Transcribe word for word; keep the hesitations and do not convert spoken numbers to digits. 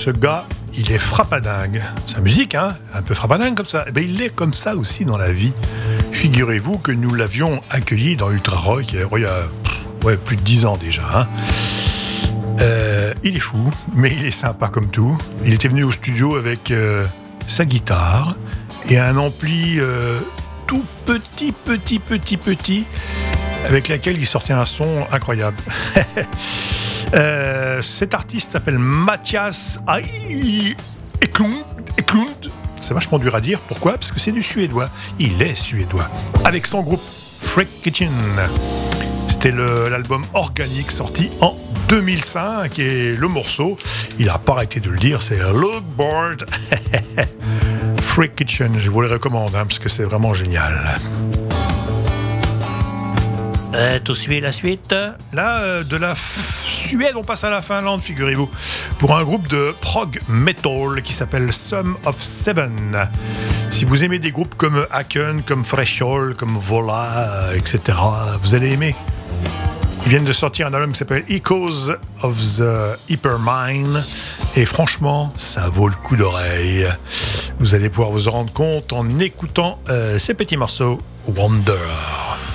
ce gars, il est frappadingue. Sa musique, hein, un peu frappadingue comme ça. Eh ben, il est comme ça aussi dans la vie. Figurez-vous que nous l'avions accueilli dans Ultra Rock il y a, il y a ouais, plus de dix ans déjà. Hein. Euh, il est fou, mais il est sympa comme tout. Il était venu au studio avec euh, sa guitare et un ampli euh, tout petit, petit, petit, petit, avec laquelle il sortait un son incroyable. euh, cet artiste s'appelle Mattias Eklund. Eklund. C'est vachement dur à dire. Pourquoi ? Parce que c'est du suédois. Il est suédois. Avec son groupe Freak Kitchen. C'était le, l'album Organic sorti en deux mille cinq et le morceau, il n'a pas arrêté de le dire, c'est Look Bored. Freak Kitchen, je vous le recommande hein, parce que c'est vraiment génial. Euh, tout suit la suite. Là, euh, de la F- Suède, on passe à la Finlande, figurez-vous, pour un groupe de prog metal qui s'appelle Sum of Seven. Si vous aimez des groupes comme Haken, comme Threshold, comme Vola, et cetera, vous allez aimer. Ils viennent de sortir un album qui s'appelle Echoes of the Hypermine. Et franchement, ça vaut le coup d'oreille. Vous allez pouvoir vous en rendre compte en écoutant euh, ces petits morceaux Wonder.